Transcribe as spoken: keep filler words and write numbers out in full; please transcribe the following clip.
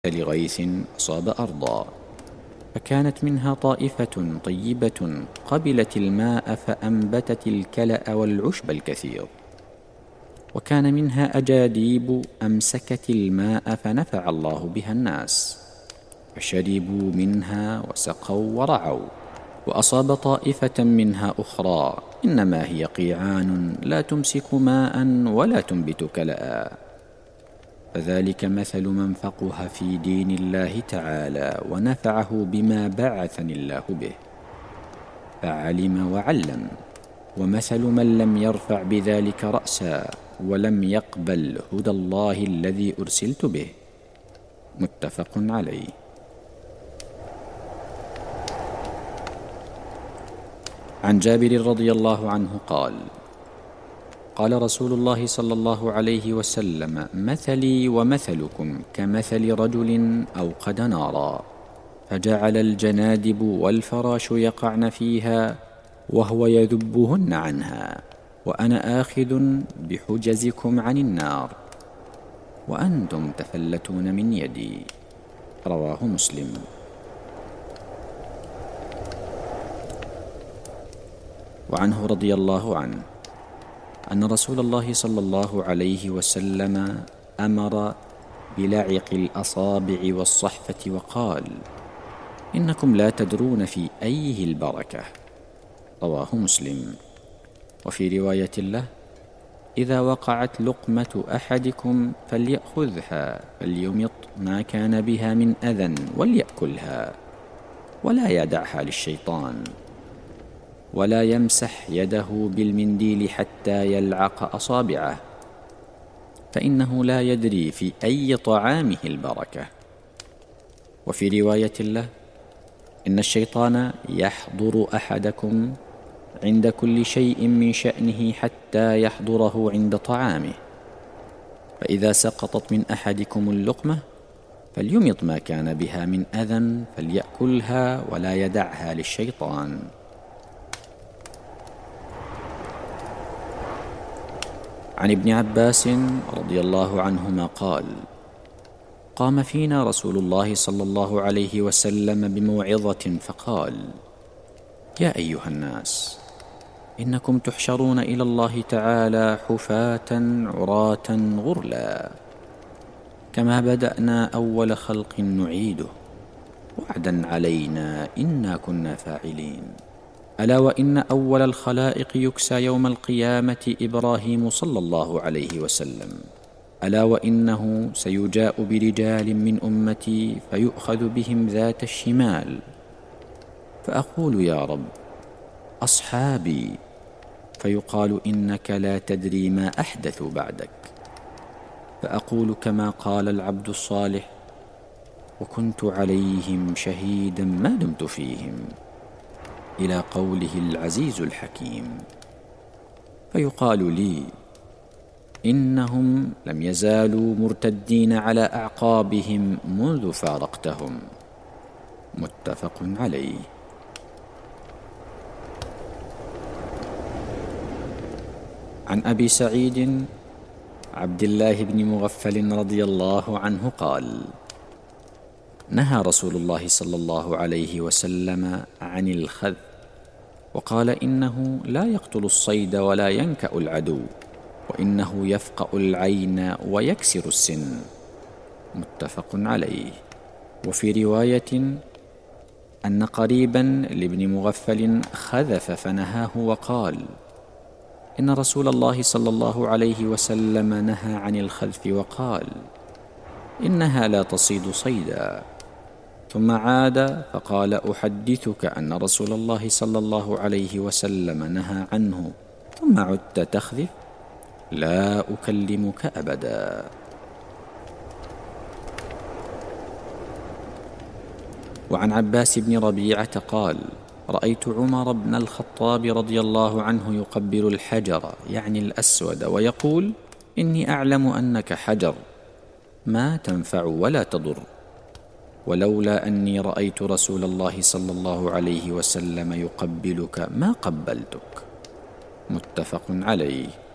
لغيث أصاب أرضا، فكانت منها طائفة طيبة قبلت الماء فأنبتت الكلأ والعشب الكثير، وكان منها أجاديب أمسكت الماء فنفع الله بها الناس، فشربوا منها وسقوا ورعوا. وأصاب طائفة منها أخرى إنما هي قيعان لا تمسك ماء ولا تنبت كلأ، فذلك مثل من فقه في دين الله تعالى ونفعه بما بعثني الله به فعلم وعلم، ومثل من لم يرفع بذلك رأسا ولم يقبل هدى الله الذي أرسلت به. متفق عليه. عن جابر رضي الله عنه قال: قال رسول الله صلى الله عليه وسلم: مثلي ومثلكم كمثل رجل أوقد نارا فجعل الجنادب والفراش يقعن فيها وهو يذبهن عنها، وأنا آخذ بحجزكم عن النار وأنتم تفلتون من يدي. رواه مسلم. وعنه رضي الله عنه أن رسول الله صلى الله عليه وسلم أمر بلعق الأصابع والصحفة وقال: إنكم لا تدرون في أيه البركة. رواه مسلم. وفي رواية له: إذا وقعت لقمة أحدكم فليأخذها فليمط ما كان بها من أذى وليأكلها، ولا يدعها للشيطان، ولا يمسح يده بالمنديل حتى يلعق أصابعه، فإنه لا يدري في أي طعامه البركة. وفي رواية له: إن الشيطان يحضر أحدكم عند كل شيء من شأنه حتى يحضره عند طعامه، فإذا سقطت من أحدكم اللقمة فليمط ما كان بها من أذى فليأكلها ولا يدعها للشيطان. عن ابن عباس رضي الله عنهما قال: قام فينا رسول الله صلى الله عليه وسلم بموعظة فقال: يا أيها الناس، إنكم تحشرون إلى الله تعالى حفاة عراة غرلا، كما بدأنا أول خلق نعيده، وعدا علينا إنا كنا فاعلين. ألا وإن أول الخلائق يكسى يوم القيامة إبراهيم صلى الله عليه وسلم. ألا وإنه سيجاء برجال من أمتي فيؤخذ بهم ذات الشمال، فأقول: يا رب، أصحابي، فيقال: إنك لا تدري ما أحدثوا بعدك، فأقول كما قال العبد الصالح: وكنت عليهم شهيدا ما دمت فيهم، إلى قوله العزيز الحكيم. فيقال لي: إنهم لم يزالوا مرتدين على أعقابهم منذ فارقتهم. متفق عليه. عن أبي سعيد عبد الله بن مغفل رضي الله عنه قال: نهى رسول الله صلى الله عليه وسلم عن الخذ، وقال: إنه لا يقتل الصيد ولا ينكأ العدو، وإنه يفقأ العين ويكسر السن. متفق عليه. وفي رواية أن قريبا لابن مغفل خذف فنهاه وقال: إن رسول الله صلى الله عليه وسلم نهى عن الخذف وقال: إنها لا تصيد صيدا. ثم عاد فقال: أحدثك أن رسول الله صلى الله عليه وسلم نهى عنه، ثم عدت تخذف؟ لا أكلمك أبدا. وعن عباس بن ربيعة قال: رأيت عمر بن الخطاب رضي الله عنه يقبل الحجر، يعني الأسود، ويقول: إني أعلم أنك حجر ما تنفع ولا تضر، ولولا أني رأيت رسول الله صلى الله عليه وسلم يقبلك ما قبلتك. متفق عليه.